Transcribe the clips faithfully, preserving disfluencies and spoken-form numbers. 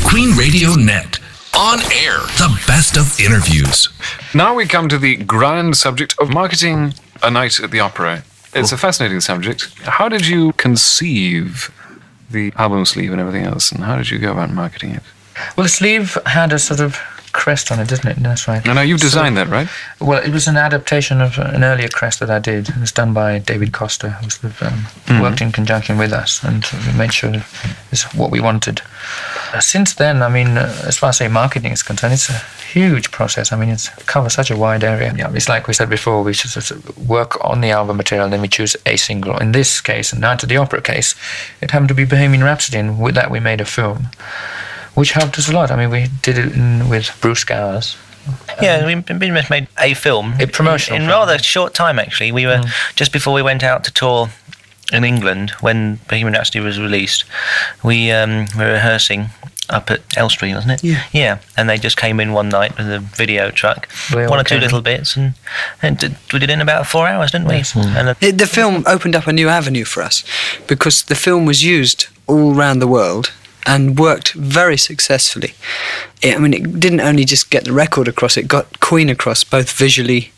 Queen Radio Net. On air, the best of interviews. Now we come to the grand subject of marketing a night at the opera. It's a fascinating subject. How did you conceive the album sleeve and everything else, and how did you go about marketing it? Well, the sleeve had a sort of crest on it, didn't it? That's right. And now you've designed so, that, right? Well, it was an adaptation of an earlier crest that I did. It was done by David Costa, who sort of, um, mm-hmm. worked in conjunction with us, and we made sure it's what we wanted. Uh, since then, I mean, uh, as far as say marketing is concerned, it's a huge process. I mean, it covers such a wide area. Yeah, it's like we said before, we should sort of work on the album material, and then we choose a single. In this case, and Night at the Opera case, it happened to be Bohemian Rhapsody, and with that we made a film, which helped us a lot. I mean, we did it in, with Bruce Gowers. Yeah, we made a film. A promotional in, in film. rather short time, actually. We were mm. just before we went out to tour in England, when Bohemian Rhapsody was released, we um, were rehearsing up at Elstree, wasn't it? Yeah. Yeah, and they just came in one night with a video truck, we one or two little bits, and, and did, we did it in about four hours, didn't we? Yes. Mm. And, uh, it, the film opened up a new avenue for us, because the film was used all around the world and worked very successfully. It, I mean, it didn't only just get the record across, it got Queen across, both visually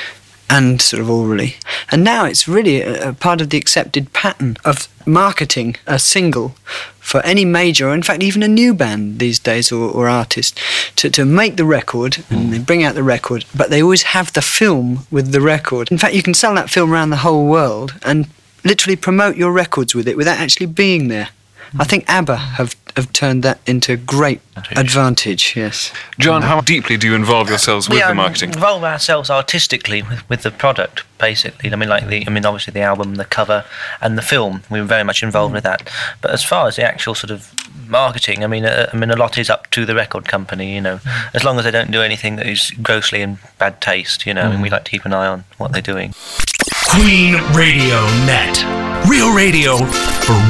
and sort of orally. And now it's really a, a part of the accepted pattern of marketing a single for any major, or in fact even a new band these days, or, or artist, to, to make the record, and they bring out the record, but they always have the film with the record. In fact, you can sell that film around the whole world and literally promote your records with it without actually being there. I think ABBA have, have turned that into a great advantage, yes. John, how deeply do you involve yourselves with we the marketing? We involve ourselves artistically with, with the product, basically. I mean, like the, I mean, obviously the album, the cover, and the film. We were very much involved mm. with that. But as far as the actual sort of marketing, I mean, uh, I mean, a lot is up to the record company, you know. Mm. As long as they don't do anything that is grossly in bad taste, you know. Mm. I mean, we like to keep an eye on what they're doing. Queen Radio Net. Real radio for